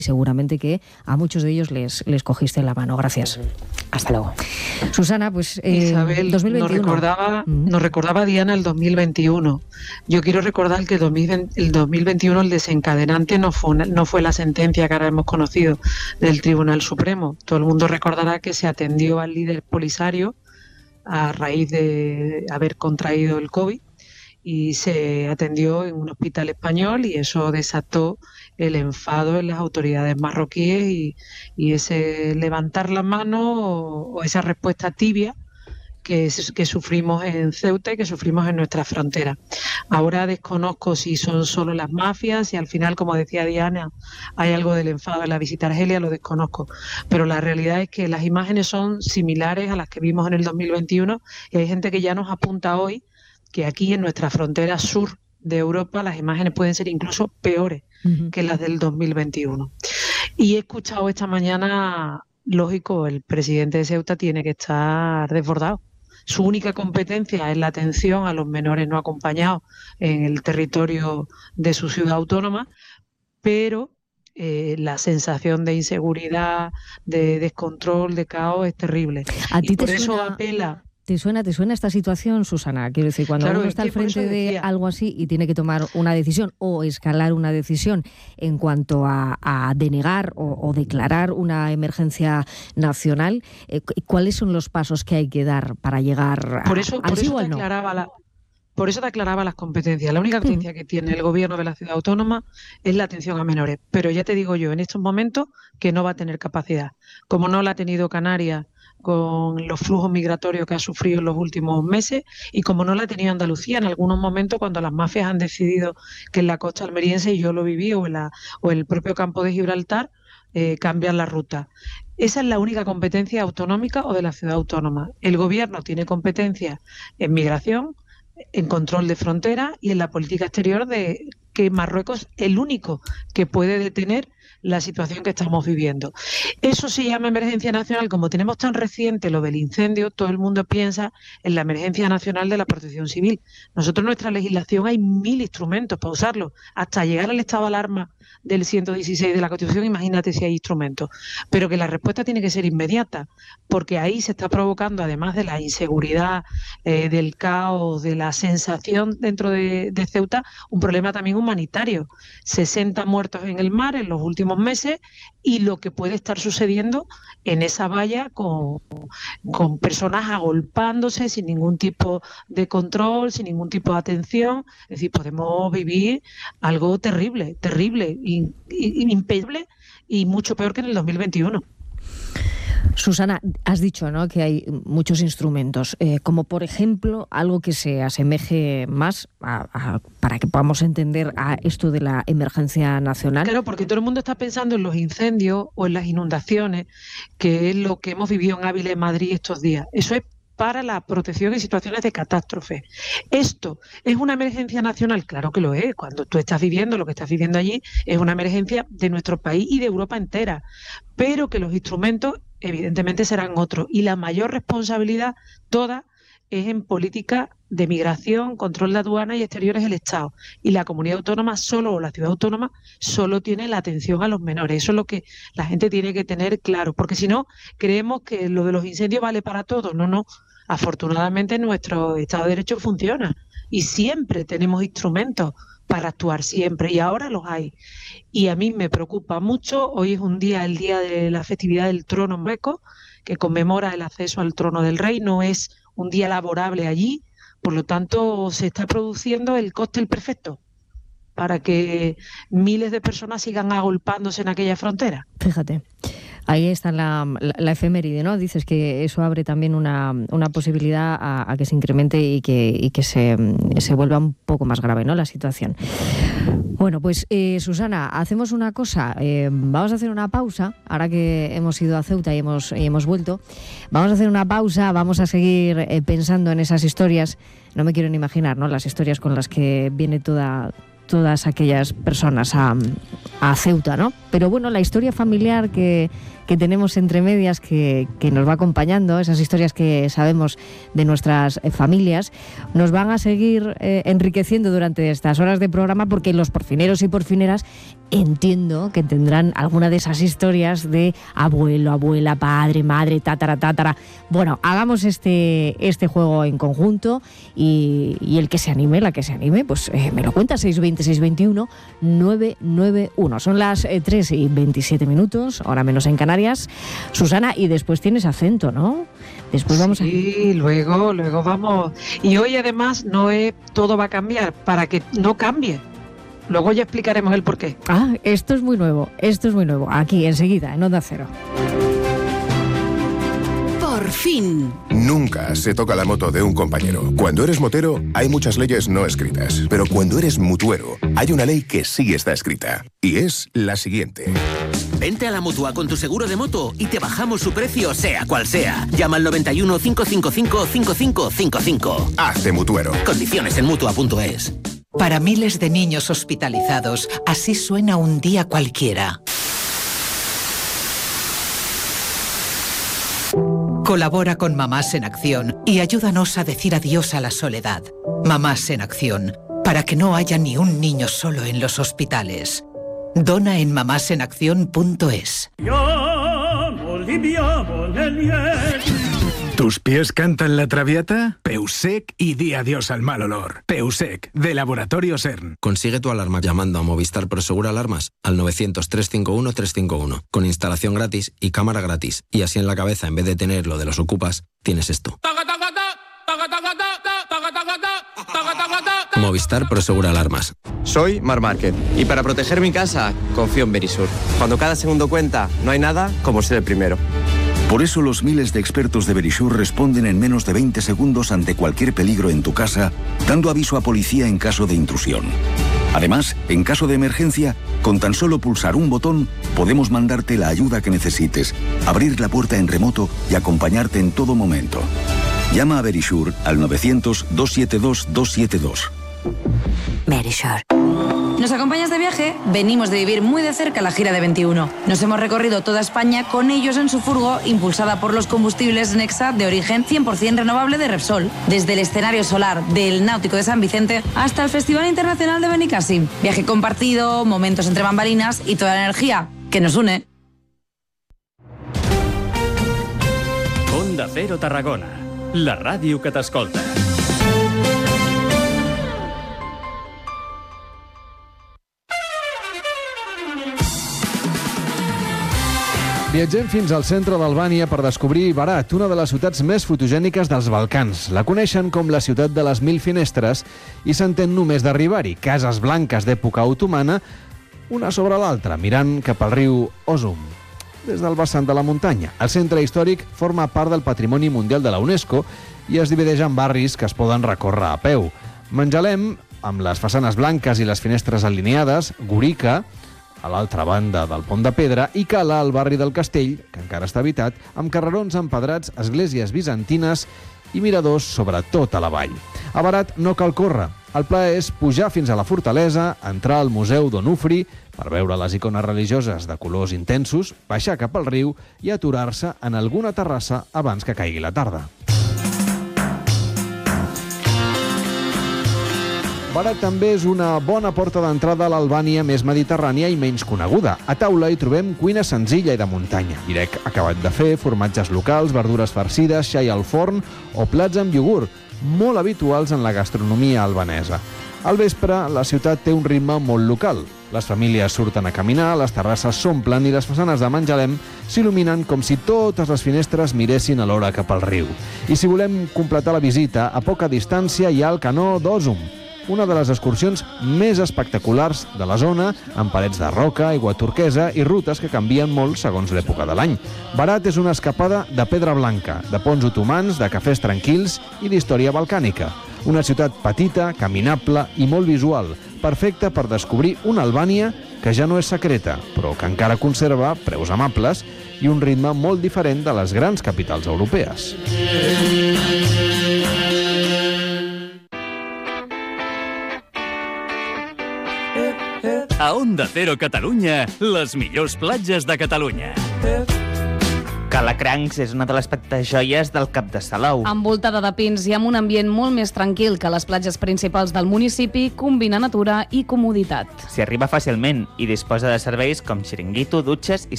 seguramente que a muchos de ellos les cogiste la mano. Gracias. Hasta luego. Susana, pues Isabel, 2021. Nos recordaba Diana el 2021. Yo quiero recordar que el 2021 el desencadenante no fue la sentencia que ahora hemos conocido del Tribunal Supremo. Todo el mundo recordará que se atendió al líder Polisario a raíz de haber contraído el COVID y se atendió en un hospital español, y eso desató el enfado en las autoridades marroquíes y ese levantar la mano o esa respuesta tibia que sufrimos en Ceuta y que sufrimos en nuestra frontera. Ahora desconozco si son solo las mafias y al final, como decía Diana, hay algo del enfado en la visita a Argelia, lo desconozco. Pero la realidad es que las imágenes son similares a las que vimos en el 2021 y hay gente que ya nos apunta hoy que aquí en nuestra frontera sur de Europa las imágenes pueden ser incluso peores que las del 2021. Y he escuchado esta mañana, lógico, el presidente de Ceuta tiene que estar desbordado. Su única competencia es la atención a los menores no acompañados en el territorio de su ciudad autónoma, pero la sensación de inseguridad, de descontrol, de caos es terrible. ¿A ti y por eso apela... ¿Te suena esta situación, Susana? Quiero decir, cuando uno está al frente de algo así y tiene que tomar una decisión o escalar una decisión en cuanto a denegar o declarar una emergencia nacional, ¿cuáles son los pasos que hay que dar para llegar por eso al sí o te al no? Por eso te aclaraba las competencias. La única competencia que tiene el gobierno de la ciudad autónoma es la atención a menores. Pero ya te digo yo, en estos momentos, que no va a tener capacidad. Como no la ha tenido Canarias con los flujos migratorios que ha sufrido en los últimos meses, y como no la ha tenido Andalucía en algunos momentos cuando las mafias han decidido que en la costa almeriense, y yo lo viví, o en el propio campo de Gibraltar, cambian la ruta. Esa es la única competencia autonómica o de la ciudad autónoma. El gobierno tiene competencia en migración, en control de frontera y en la política exterior, de que Marruecos es el único que puede detener la situación que estamos viviendo. Eso se llama emergencia nacional. Como tenemos tan reciente lo del incendio, todo el mundo piensa en la emergencia nacional de la protección civil. Nosotros en nuestra legislación hay 1000 instrumentos para usarlo, hasta llegar al estado de alarma del 116 de la Constitución, imagínate si hay instrumentos. Pero que la respuesta tiene que ser inmediata, porque ahí se está provocando, además de la inseguridad, del caos, de la sensación dentro de Ceuta, un problema también humanitario. 60 muertos en el mar en los últimos meses, y lo que puede estar sucediendo en esa valla con personas agolpándose sin ningún tipo de control, sin ningún tipo de atención. Es decir, podemos vivir algo terrible, impensable y mucho peor que en el 2021. Susana, has dicho, ¿no?, que hay muchos instrumentos, como por ejemplo algo que se asemeje más para que podamos entender a esto de la emergencia nacional. Claro, porque todo el mundo está pensando en los incendios o en las inundaciones, que es lo que hemos vivido en Ávila y Madrid estos días. Eso es para la protección en situaciones de catástrofe. ¿Esto es una emergencia nacional? Claro que lo es. Cuando tú estás viviendo lo que estás viviendo allí, es una emergencia de nuestro país y de Europa entera. Pero que los instrumentos evidentemente serán otros. Y la mayor responsabilidad toda es en política de migración, control de aduanas y exteriores del Estado. Y la comunidad autónoma o la ciudad autónoma solo tiene la atención a los menores. Eso es lo que la gente tiene que tener claro. Porque si no, creemos que lo de los incendios vale para todo. No. Afortunadamente nuestro Estado de Derecho funciona y siempre tenemos instrumentos para actuar, siempre, y ahora los hay. Y a mí me preocupa mucho. Hoy es el día de la festividad del trono Marruecos, que conmemora el acceso al trono del rey. No es un día laborable allí, por lo tanto se está produciendo el cóctel perfecto para que miles de personas sigan agolpándose en aquella frontera. Fíjate. Ahí está la efeméride, ¿no? Dices que eso abre también una posibilidad a que se incremente y que se vuelva un poco más grave, ¿no?, la situación. Bueno, pues Susana, hacemos una cosa. Vamos a hacer una pausa, ahora que hemos ido a Ceuta y hemos vuelto. Vamos a hacer una pausa, vamos a seguir pensando en esas historias. No me quiero ni imaginar, ¿no?, las historias con las que viene toda todas aquellas personas a Ceuta, ¿no? Pero bueno, la historia familiar que tenemos entre medias, que nos va acompañando, esas historias que sabemos de nuestras familias, nos van a seguir enriqueciendo durante estas horas de programa, porque los porfineros y porfineras entiendo que tendrán alguna de esas historias de abuelo, abuela, padre, madre, tátara. Bueno, hagamos este juego en conjunto y el que se anime, la que se anime, pues me lo cuenta, 620-621-991. Son las 3:27, hora menos en Canarias. Susana, y después tienes acento, ¿no? Después vamos Sí, luego vamos. Y hoy además todo va a cambiar para que no cambie. Luego ya explicaremos el porqué. Esto es muy nuevo. Aquí, enseguida, en Onda Cero. Por fin. Nunca se toca la moto de un compañero. Cuando eres motero, hay muchas leyes no escritas. Pero cuando eres mutuero, hay una ley que sí está escrita. Y es la siguiente. Vente a la Mutua con tu seguro de moto y te bajamos su precio, sea cual sea. Llama al 91 555 5555. Hazte mutuero. Condiciones en Mutua.es. Para miles de niños hospitalizados, así suena un día cualquiera. Colabora con Mamás en Acción y ayúdanos a decir adiós a la soledad. Mamás en Acción, para que no haya ni un niño solo en los hospitales. Dona en mamásenacción.es. ¿Tus pies cantan la traviata? Peusec y di adiós al mal olor. Peusec, de Laboratorio CERN. Consigue tu alarma llamando a Movistar Prosegur Alarmas al 900-351-351, con instalación gratis y cámara gratis. Y así en la cabeza, en vez de tener lo de los ocupas, tienes esto. Movistar Prosegur Alarmas. Soy Mar Márquez y para proteger mi casa confío en Verisur. Cuando cada segundo cuenta, no hay nada como ser el primero. Por eso los miles de expertos de Verisur responden en menos de 20 segundos ante cualquier peligro en tu casa, dando aviso a policía en caso de intrusión. Además, en caso de emergencia, con tan solo pulsar un botón, podemos mandarte la ayuda que necesites, abrir la puerta en remoto y acompañarte en todo momento. Llama a Verisur al 900-272-272. Verisur. ¿Nos acompañas de viaje? Venimos de vivir muy de cerca la gira de 21. Nos hemos recorrido toda España con ellos en su furgo, impulsada por los combustibles Nexa de origen 100% renovable de Repsol. Desde el escenario solar del Náutico de San Vicente hasta el Festival Internacional de Benicàssim. Viaje compartido, momentos entre bambalinas y toda la energía que nos une. Onda Cero Tarragona, la ràdio que t'escolta. Viatgem fins al centre d'Albània per descobrir Berat, una de les ciutats més fotogèniques dels Balcans. La coneixen com la ciutat de les 1000 finestres i s'entén només d'arribar-hi. Cases blanques d'època otomana, una sobre l'altra, mirant cap al riu Osum, des del vessant de la muntanya. El centre històric forma part del Patrimoni Mundial de la UNESCO i es divideix en barris que es poden recórrer a peu. Menjalem, amb les façanes blanques i les finestres alineades, Gorica, a l'altra banda del Pont de Pedra, i Cala, al barri del Castell, que encara està habitat, amb carrerons empedrats, esglésies bizantines i miradors sobre tota la vall. A Berat no cal córrer. El pla és pujar fins a la fortalesa, entrar al Museu d'Onufri per veure les icones religioses de colors intensos, baixar cap al riu i aturar-se en alguna terrassa abans que caigui la tarda. Berat també és una bona porta d'entrada a l'Albània més mediterrània i menys coneguda. A taula hi trobem cuina senzilla i de muntanya. Direc acabat de fer, formatges locals, verdures farcides, xai al forn o plats amb iogurt, molt habituals en la gastronomia albanesa. Al vespre, la ciutat té un ritme molt local. Les famílies surten a caminar, les terrasses s'omplen i les façanes de Menjalem s'il·luminen com si totes les finestres miressin alhora cap al riu. I si volem completar la visita, a poca distància hi ha el canó d'Osum, una de les excursions més espectaculars de la zona, amb parets de roca, aigua turquesa i rutes que canvien molt segons l'època de l'any. Berat és una escapada de pedra blanca, de ponts otomans, de cafès tranquils i d'història balcànica. Una ciutat petita, caminable i molt visual, perfecta per descobrir una Albània que ja no és secreta, però que encara conserva preus amables i un ritme molt diferent de les grans capitals europees. A Onda Cero Catalunya, les millors platges de Catalunya. Calacrancs és una de les petites joies del Cap de Salou. Envoltada de pins i amb un ambient molt més tranquil que les platges principals del municipi, combina natura i comoditat. S'hi arriba fàcilment i disposa de serveis com xiringuito, dutxes i